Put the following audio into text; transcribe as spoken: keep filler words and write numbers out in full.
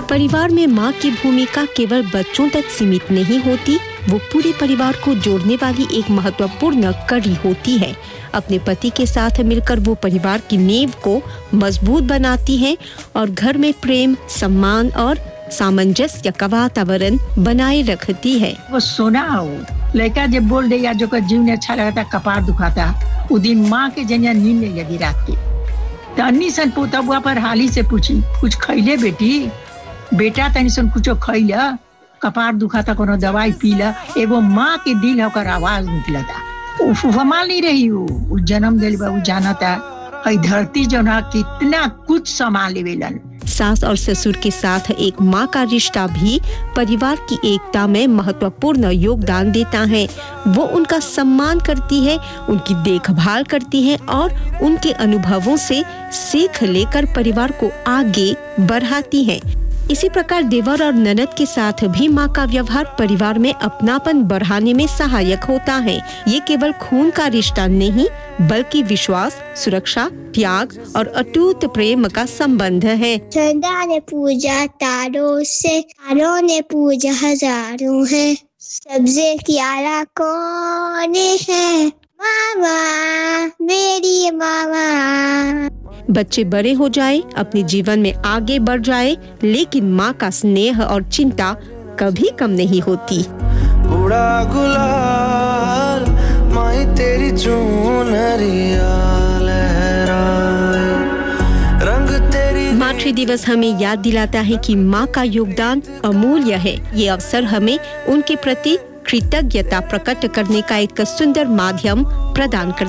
परिवार में माँ की भूमिका केवल बच्चों तक सीमित नहीं होती, वो पूरे परिवार को जोड़ने वाली एक महत्वपूर्ण कड़ी होती है। अपने पति के साथ मिलकर वो परिवार की नींव को मजबूत बनाती हैं और घर में प्रेम, सम्मान और सामंजस्य का वातावरण बनाए रखती है। वो सोना हो लड़का जब बोल दे या जो का जीव ने अच्छा लगता, कपार दुखाता, वो दिन माँ के जनिया नींद नहीं लगी रात के। तो अन्नी सन पोता बुआ पर हाली से पूछी, कुछ खैले बेटी? बेटा तनी सन कुछ खैला, कपार दुखाता, कोनो दवाई पीला। एगो माँ के दिल होकर आवाज निकला था, संभाल नहीं रही हो। जन्म दिल बाबू जाना था हई धरती जो ना कितना कुछ संभाल लेवेलन। सास और ससुर के साथ एक माँ का रिश्ता भी परिवार की एकता में महत्वपूर्ण योगदान देता है। वो उनका सम्मान करती है, उनकी देखभाल करती है और उनके अनुभवों से सीख लेकर परिवार को आगे बढ़ाती है। इसी प्रकार देवर और ननद के साथ भी माँ का व्यवहार परिवार में अपनापन बढ़ाने में सहायक होता है। ये केवल खून का रिश्ता नहीं, बल्कि विश्वास, सुरक्षा, त्याग और अटूट प्रेम का संबंध है। चंदा ने पूजा तारों से, तारों ने पूजा हजारों है, सबसे प्यारा कौन है? मामा, मेरी मामा। बच्चे बड़े हो जाए, अपने जीवन में आगे बढ़ जाए, लेकिन माँ का स्नेह और चिंता कभी कम नहीं होती। उड़ा गुलाल माई तेरी चुनरिया लहराए, रंग तेरी। मातृ दिवस हमें याद दिलाता है कि माँ का योगदान अमूल्य है। ये अवसर हमें उनके प्रति कृतज्ञता प्रकट करने का एक सुंदर माध्यम प्रदान करता है।